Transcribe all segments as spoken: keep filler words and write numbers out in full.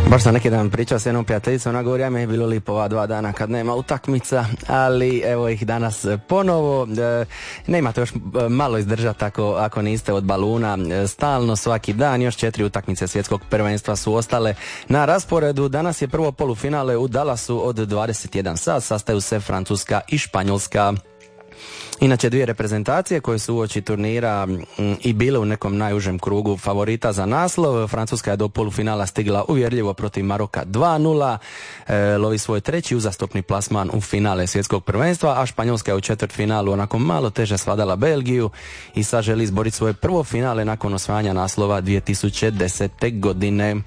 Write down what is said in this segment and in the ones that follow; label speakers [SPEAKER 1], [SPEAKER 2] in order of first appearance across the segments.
[SPEAKER 1] Baš sam neki dan pričao s jednom prijateljicom, ona govori, ja mi je bilo lipo ova dva dana kad nema utakmica, ali evo ih danas ponovo. E, ne imate još malo izdržati ako, ako niste od baluna stalno svaki dan. Još četiri utakmice svjetskog prvenstva su ostale na rasporedu. Danas je prvo polufinale u Dallasu od dvadeset jedan sat, sastaju se Francuska i Španjolska. Inače, dvije reprezentacije koje su uoči turnira m, i bile u nekom najužem krugu favorita za naslov. Francuska je do polufinala stigla uvjerljivo protiv Maroka dva nula, e, lovi svoj treći uzastopni plasman u finale svjetskog prvenstva, a Španjolska je u četvrtfinalu onako malo teže svladala Belgiju i sad želi izboriti svoje prvo finale nakon osvajanja naslova dvije tisuće desete. godine.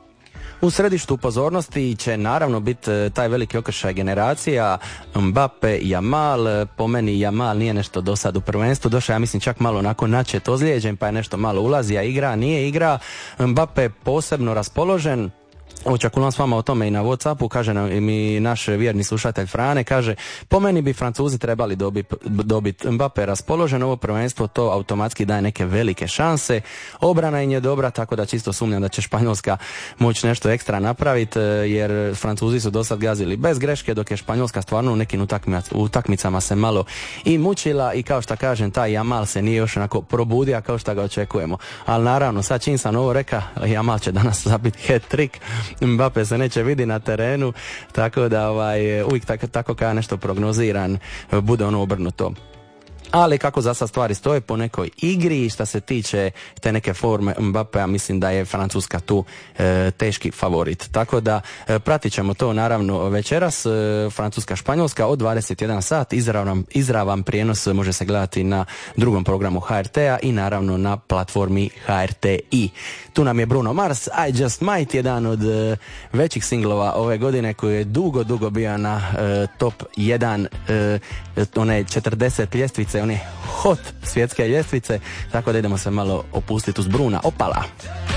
[SPEAKER 1] U središtu pozornosti će naravno biti taj veliki okršaj generacija Mbappe, Yamal. Po meni Yamal nije nešto do sad u prvenstvu, došao ja mislim čak malo onako načet ozlijeđen, pa je nešto malo ulazi, a igra, nije igra. Mbappe posebno raspoložen. Očekujem s vama o tome i na Whatsappu, kaže nam mi naš vjerni slušatelj Frane, kaže, po meni bi Francuzi trebali dobiti dobit Mbappe raspoložen, ovo prvenstvo to automatski daje neke velike šanse, obrana im je dobra, tako da čisto sumnjam da će Španjolska moći nešto ekstra napraviti, jer Francuzi su dosad gazili bez greške, dok je Španjolska stvarno u nekim utakmic, utakmicama se malo i mučila i kao što kažem, taj Yamal se nije još onako probudio kao što ga očekujemo, ali naravno sad čim sam ovo reka, Yamal će danas zabiti hat-trick, Mbappe se neće vidi na terenu, tako da ovaj, uvijek tako, tako kada nešto prognoziran bude ono obrnuto. Ali kako za sad stvari stoje po nekoj igri, šta se tiče te neke forme Mbappea, mislim da je Francuska tu e, teški favorit. Tako da e, pratit ćemo to naravno večeras, e, Francuska-Španjolska od dvadeset jedan sat, izravan, izravan prijenos može se gledati na drugom programu H R T-a i naravno na platformi H R T I. Tu nam je Bruno Mars, I Just Might, jedan od e, većih singlova ove godine koji je dugo, dugo bio na e, top jedan, e, one četrdeset ljestvice, one hot svjetske ljestvice, tako da idemo se malo opustiti uz Bruna. Opala!